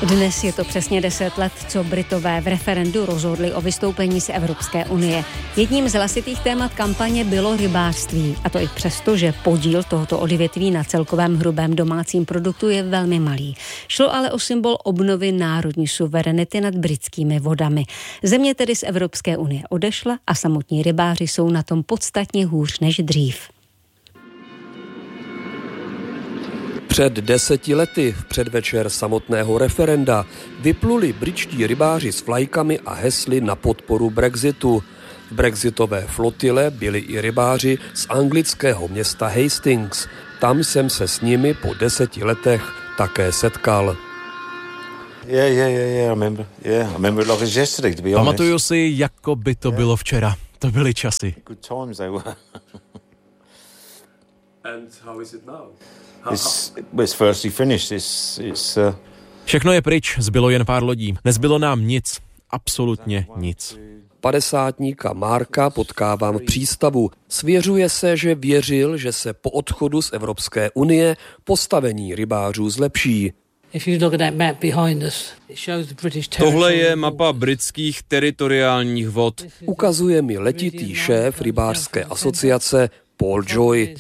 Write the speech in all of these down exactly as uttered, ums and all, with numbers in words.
Dnes je to přesně deset let, co Britové v referendu rozhodli o vystoupení z Evropské unie. Jedním z hlasitých témat kampaně bylo rybářství, a to i přesto, že podíl tohoto odvětví na celkovém hrubém domácím produktu je velmi malý. Šlo ale o symbol obnovy národní suverenity nad britskými vodami. Země tedy z Evropské unie odešla a samotní rybáři jsou na tom podstatně hůř než dřív. Před deseti lety v předvečer samotného referenda vypluli britští rybáři s vlajkami a hesly na podporu Brexitu. V brexitové flotile byli i rybáři z anglického města Hastings. Tam jsem se s nimi po deseti letech také setkal. Yeah, yeah, yeah, yeah, I remember. Yeah, I remember it like it was yesterday, to be honest. Pamatuju si, jako by to bylo včera. To byly časy. Good times they were. And how is it now? It's, it's firstly finished. It's, it's, uh... Všechno je pryč, zbylo jen pár lodí. Nezbylo nám nic, absolutně nic. Padesátníka Marka potkávám v přístavu. Svěřuje se, že věřil, že se po odchodu z Evropské unie postavení rybářů zlepší. Tohle je mapa britských teritoriálních vod. Ukazuje mi letitý šéf rybářské asociace Paul Joy.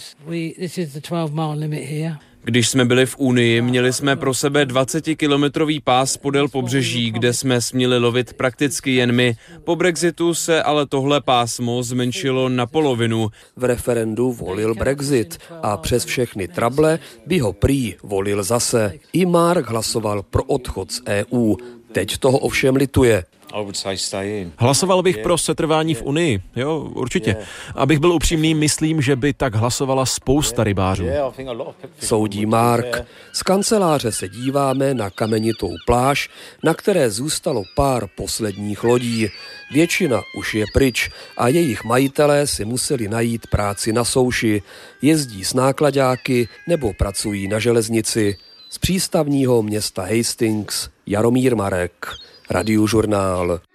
Když jsme byli v Unii, měli jsme pro sebe dvacetikilometrový pás podél pobřeží, kde jsme směli lovit prakticky jen my. Po Brexitu se ale tohle pásmo zmenšilo na polovinu. V referendu volil Brexit a přes všechny trable by ho prý volil zase. I Mark hlasoval pro odchod z E U. Teď toho ovšem lituje. Hlasoval bych pro setrvání v Unii, jo, určitě. Abych byl upřímný, myslím, že by tak hlasovala spousta rybářů. Soudí Mark. Z kanceláře se díváme na kamenitou pláž, na které zůstalo pár posledních lodí. Většina už je pryč a jejich majitelé si museli najít práci na souši. Jezdí s náklaďáky nebo pracují na železnici. Z přístavního města Hastings Jaromír Marek, Radiožurnál.